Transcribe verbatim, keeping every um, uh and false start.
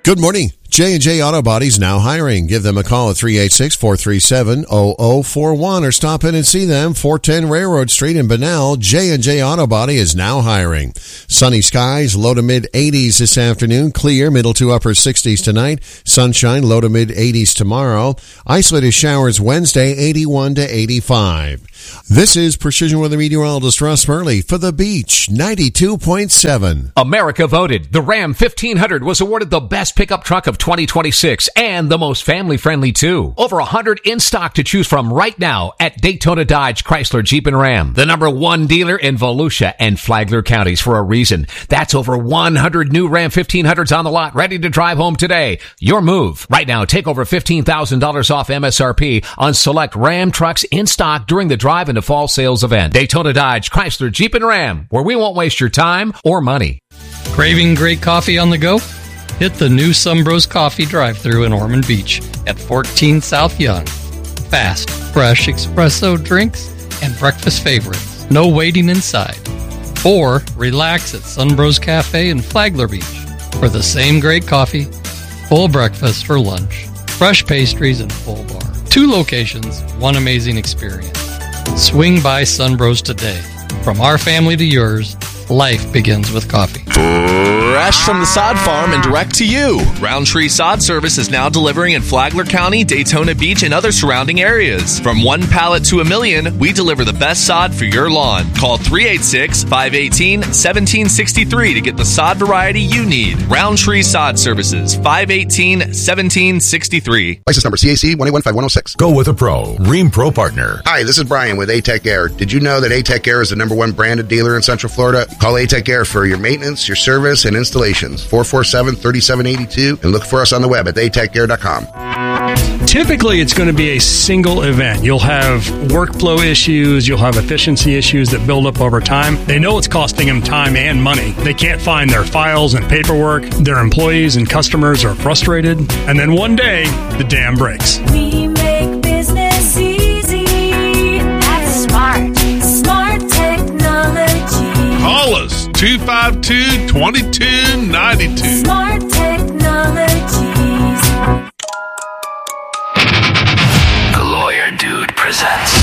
Good morning. J and J Auto Body's now hiring. Give them a call at three eight six, four three seven, zero zero four one or stop in and see them, four ten Railroad Street in Bunnell. J and J Auto Body is now hiring. Sunny skies, low to mid eighties this afternoon. Clear, middle to upper sixties tonight. Sunshine, low to mid eighties tomorrow. Isolated showers Wednesday, eighty-one to eighty-five. This is Precision Weather Meteorologist Russ Murley for The Beach, ninety-two point seven. America voted. The Ram fifteen hundred was awarded the best pickup truck of twenty twenty-six and the most family-friendly, too. Over one hundred in stock to choose from right now at Daytona Dodge, Chrysler, Jeep, and Ram. The number one dealer in Volusia and Flagler counties for a reason. That's over one hundred new Ram fifteen hundreds on the lot, ready to drive home today. Your move. Right now, take over fifteen thousand dollars off M S R P on select Ram trucks in stock during the drive into fall sales event. Daytona Dodge, Chrysler, Jeep, and Ram, where we won't waste your time or money. Craving great coffee on the go? Hit the new Sunbros Coffee drive-thru in Ormond Beach at fourteen South Young. Fast, fresh espresso drinks and breakfast favorites. No waiting inside. Or relax at Sunbros Cafe in Flagler Beach for the same great coffee, full breakfast for lunch, fresh pastries, and full bar. Two locations, one amazing experience. Swing by Sunbros today. From our family to yours, life begins with coffee. Fresh from the sod farm and direct to you. Roundtree Sod Service is now delivering in Flagler County, Daytona Beach, and other surrounding areas. From one pallet to a million, we deliver the best sod for your lawn. Call three eight six, five one eight, one seven six three to get the sod variety you need. Roundtree Sod Services, five one eight, one seven six three. License number C A C one eight one five one zero six. Go with a pro. Rheem Pro Partner. Hi, this is Brian with A-Tech Air. Did you know that A-Tech Air is the number one branded dealer in Central Florida? Call A-Tech Air for your maintenance, your service, and installations. four four seven, three seven eight two and look for us on the web at a tech air dot com. Typically, it's going to be a single event. You'll have workflow issues, you'll have efficiency issues that build up over time. They know it's costing them time and money. They can't find their files and paperwork. Their employees and customers are frustrated. And then one day, the dam breaks. We make business easy. That's smart. Smart technology. Call us two five two, two two nine two. Smart technologies. The Lawyer Dude presents